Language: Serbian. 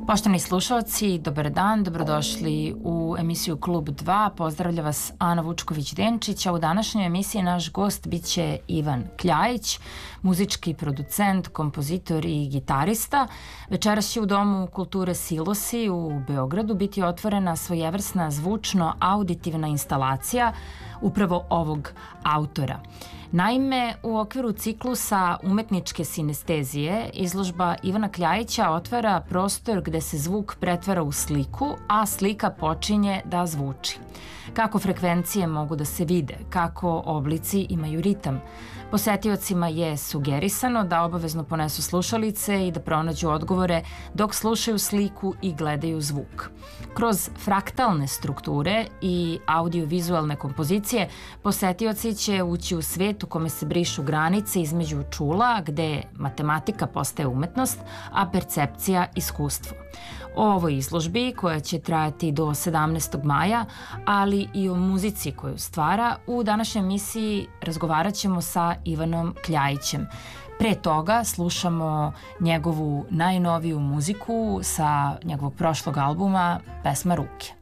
Poštovani slušalci, dobar dan, dobrodošli u emisiju Klub 2. Pozdravlja vas Ana Vučković-Denčić, a u današnjoj emisiji naš gost biće Ivan Kljajić, muzički producent, kompozitor i gitarista. Večeras će u Domu kulture Silosi u Beogradu biti otvorena svojevrsna zvučno-auditivna instalacija upravo ovog autora. Naime, u okviru ciklusa umetničke sinestezije izložba Ivana Kljajića otvara prostor gde se zvuk pretvara u sliku, a slika počinje da zvuči. Kako frekvencije mogu da se vide, kako oblici imaju ritam. Posetiocima je sugerisano da obavezno ponesu slušalice i da pronađu odgovore dok slušaju sliku i gledaju zvuk. Kroz fraktalne strukture i audio-vizualne kompozicije posetioci će ući u svet u kome se brišu granice između čula, gde matematika postaje umetnost, a percepcija iskustvo. O ovoj izložbi, koja će trajati do 17. maja, ali i o muzici koju stvara, u današnjoj emisiji razgovarat ćemo sa Ivanom Kljajićem. Pre toga slušamo njegovu najnoviju muziku sa njegovog prošlog albuma, pesma Ruke.